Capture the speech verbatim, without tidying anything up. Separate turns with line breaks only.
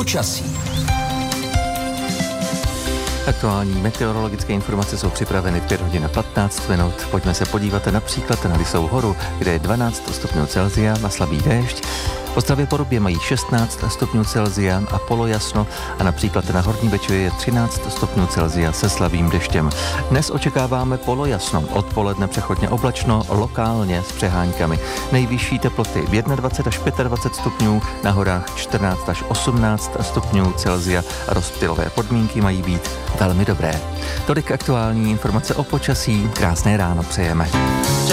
počasí.
Aktuální meteorologické informace jsou připraveny v pět hodin a patnáct minut. Pojďme se podívat například na Lisou horu, kde je dvanáct stupňů Celsia a slabý déšť. V Ostravě Porubě mají šestnáct stupňů Celsia a polojasno a například na Horní Bečvě je třináct stupňů Celsia se slabým deštěm. Dnes očekáváme polojasno, odpoledne přechodně oblačno, lokálně s přeháňkami. Nejvyšší teploty dvacet jedna až dvacet pět stupňů, na horách čtrnáct až osmnáct stupňů Celsia a rozptylové podmínky mají být velmi dobré. Tolik aktuální informace o počasí, krásné ráno přejeme.